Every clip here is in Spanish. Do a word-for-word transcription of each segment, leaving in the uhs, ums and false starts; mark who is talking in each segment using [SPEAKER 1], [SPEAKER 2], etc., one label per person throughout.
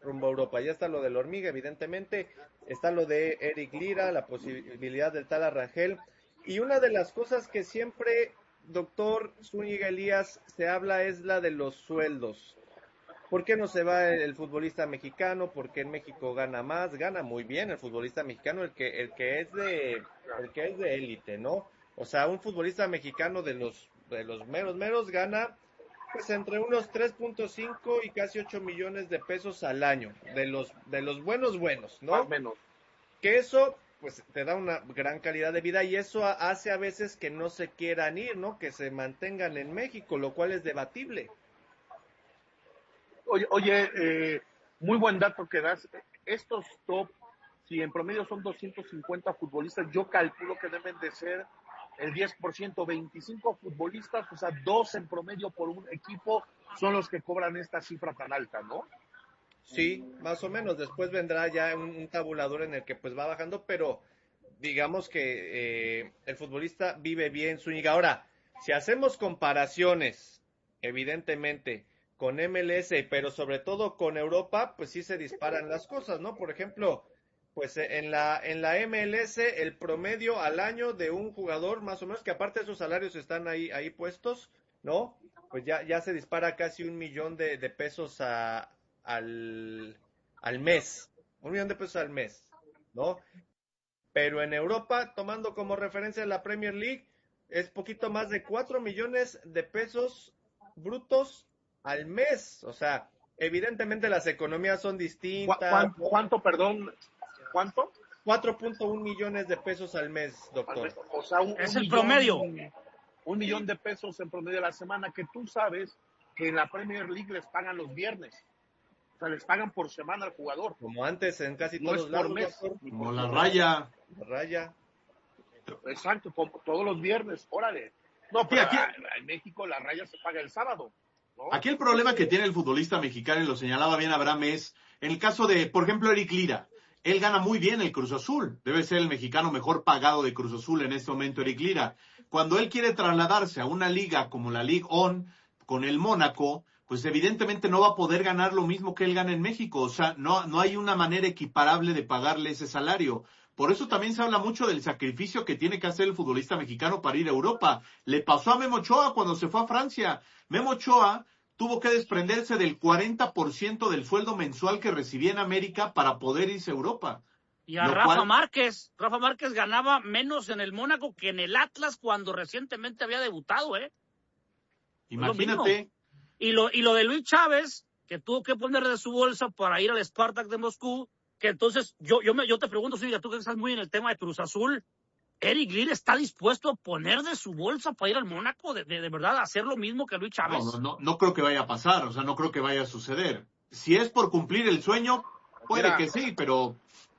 [SPEAKER 1] rumbo a Europa. Ya está lo de la hormiga, evidentemente, está lo de Eric Lira, la posibilidad del tal Arrangel, y una de las cosas que siempre, doctor Zúñiga Elías, se habla es la de los sueldos. ¿Por qué no se va el, el futbolista mexicano? Porque en México gana más, gana muy bien el futbolista mexicano, el que, el que es de, el que es de élite, ¿no? O sea, un futbolista mexicano de los, de los meros meros gana pues entre unos tres punto cinco y casi ocho millones de pesos al año, de los, de los buenos buenos,
[SPEAKER 2] Más o
[SPEAKER 1] ¿no?
[SPEAKER 2] menos.
[SPEAKER 1] Que eso pues te da una gran calidad de vida y eso hace a veces que no se quieran ir, ¿no? Que se mantengan en México, lo cual es debatible.
[SPEAKER 2] Oye, oye eh, muy buen dato que das. Estos top, si en promedio son doscientos cincuenta futbolistas, yo calculo que deben de ser el diez por ciento, veinticinco futbolistas, o sea, dos en promedio por un equipo son los que cobran esta cifra tan alta, ¿no?
[SPEAKER 1] Sí, más o menos. Después vendrá ya un, un tabulador en el que pues va bajando, pero digamos que eh, el futbolista vive bien Zúñiga. Ahora, si hacemos comparaciones, evidentemente, con M L S, pero sobre todo con Europa, pues sí se disparan las cosas, ¿no? Por ejemplo, pues eh, en la, en la M L S el promedio al año de un jugador, más o menos, que aparte de sus salarios están ahí, ahí puestos, ¿no? Pues ya, ya se dispara casi un millón de, de pesos a, al, al mes, un millón de pesos al mes, ¿no? Pero en Europa, tomando como referencia la Premier League, es poquito más de cuatro millones de pesos brutos al mes. O sea, evidentemente las economías son distintas,
[SPEAKER 2] ¿Cuánto,
[SPEAKER 1] ¿no?
[SPEAKER 2] cuánto perdón, cuánto?
[SPEAKER 1] cuatro punto uno millones de pesos al mes, doctor.
[SPEAKER 2] O sea, un,
[SPEAKER 3] es
[SPEAKER 2] un
[SPEAKER 3] el
[SPEAKER 2] millón,
[SPEAKER 3] promedio.
[SPEAKER 2] Un millón de pesos en promedio a la semana, que tú sabes que en la Premier League les pagan los viernes. O sea, les pagan por semana al jugador.
[SPEAKER 1] Como antes en casi
[SPEAKER 2] No
[SPEAKER 1] todos
[SPEAKER 2] es
[SPEAKER 1] lados,
[SPEAKER 2] por mes.
[SPEAKER 1] doctor.
[SPEAKER 4] Como la raya.
[SPEAKER 1] La raya.
[SPEAKER 2] Exacto, como todos los viernes, órale. No, pero sí, aquí, en México la raya se paga el sábado, ¿no?
[SPEAKER 4] Aquí el problema que tiene el futbolista mexicano, y lo señalaba bien Abraham, es en el caso de, por ejemplo, Eric Lira. Él gana muy bien el Cruz Azul. Debe ser el mexicano mejor pagado de Cruz Azul en este momento, Eric Lira. Cuando él quiere trasladarse a una liga como la Ligue uno con el Mónaco, pues evidentemente no va a poder ganar lo mismo que él gana en México. O sea, no, no hay una manera equiparable de pagarle ese salario. Por eso también se habla mucho del sacrificio que tiene que hacer el futbolista mexicano para ir a Europa. Le pasó a Memo Ochoa cuando se fue a Francia. Memo Ochoa tuvo que desprenderse del cuarenta por ciento del sueldo mensual que recibía en América para poder irse a Europa.
[SPEAKER 3] Y a Rafa cual... Márquez. Rafa Márquez ganaba menos en el Mónaco que en el Atlas cuando recientemente había debutado, ¿eh?
[SPEAKER 4] Imagínate.
[SPEAKER 3] Y lo, y lo de Luis Chávez, que tuvo que poner de su bolsa para ir al Spartak de Moscú, que entonces yo, yo, me, yo te pregunto, Silvia, tú que estás muy en el tema de Cruz Azul, ¿Eric Lira está dispuesto a poner de su bolsa para ir al Mónaco, de, de, de verdad, a hacer lo mismo que Luis Chávez?
[SPEAKER 4] No, no, no, no creo que vaya a pasar, o sea, no creo que vaya a suceder. Si es por cumplir el sueño, puede Mira, que sí, pero...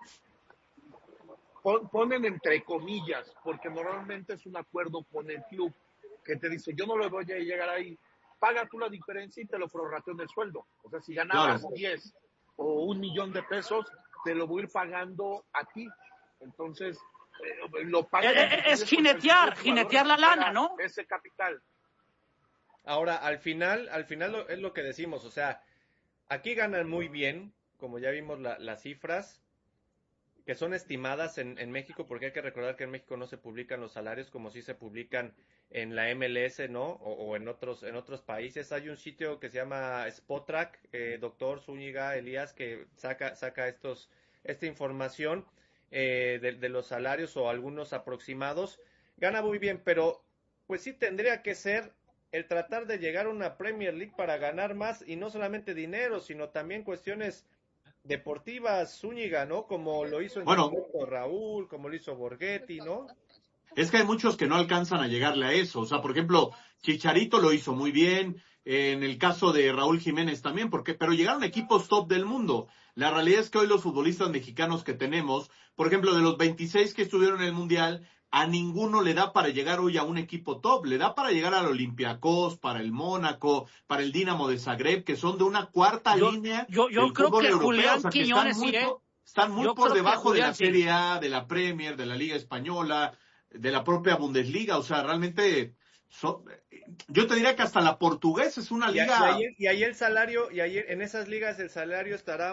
[SPEAKER 2] Ponen entre comillas, porque normalmente es un acuerdo con el club, que te dice, yo no le voy a llegar ahí, paga tú la diferencia y te lo prorrateo en el sueldo. O sea, si ganabas claro. diez o un millón de pesos, te lo voy a ir pagando a ti. Entonces... Eh, lo pagan,
[SPEAKER 3] eh, es jinetear, jinetear la lana, ¿no?
[SPEAKER 2] Ese capital.
[SPEAKER 1] Ahora, al final, al final lo, es lo que decimos, o sea, aquí ganan muy bien, como ya vimos la, las cifras, que son estimadas en, en México, porque hay que recordar que en México no se publican los salarios como si se publican en la M L S, ¿no? O, o en otros en otros países. Hay un sitio que se llama Spotrac, eh, doctor Zúñiga Elías, que saca saca estos esta información. Eh, de, de los salarios o algunos aproximados, gana muy bien, pero pues sí tendría que ser el tratar de llegar a una Premier League para ganar más y no solamente dinero, sino también cuestiones deportivas, Zúñiga, ¿no? Como lo hizo en
[SPEAKER 4] bueno,
[SPEAKER 1] momento Raúl, como lo hizo Borghetti, ¿no?
[SPEAKER 4] Es que hay muchos que no alcanzan a llegarle a eso, o sea, por ejemplo, Chicharito lo hizo muy bien, en el caso de Raúl Jiménez también, porque pero llegaron equipos top del mundo. La realidad es que hoy los futbolistas mexicanos que tenemos, por ejemplo, de los veintiséis que estuvieron en el Mundial, a ninguno le da para llegar hoy a un equipo top, le da para llegar al Olympiacos, para el Mónaco, para el Dinamo de Zagreb, que son de una cuarta
[SPEAKER 3] yo,
[SPEAKER 4] línea
[SPEAKER 3] yo, yo
[SPEAKER 4] del
[SPEAKER 3] creo
[SPEAKER 4] fútbol
[SPEAKER 3] que
[SPEAKER 4] europeo,
[SPEAKER 3] Julián
[SPEAKER 4] o sea, que
[SPEAKER 3] Quiñones,
[SPEAKER 4] están muy,
[SPEAKER 3] ¿sí, eh?
[SPEAKER 4] están muy
[SPEAKER 3] yo
[SPEAKER 4] por debajo de la
[SPEAKER 3] sí.
[SPEAKER 4] Serie A, de la Premier, de la Liga Española, de la propia Bundesliga, o sea, realmente... So, yo te diría que hasta la portuguesa es una liga.
[SPEAKER 1] Y, y, ahí, y ahí el salario, y ahí en esas ligas el salario estará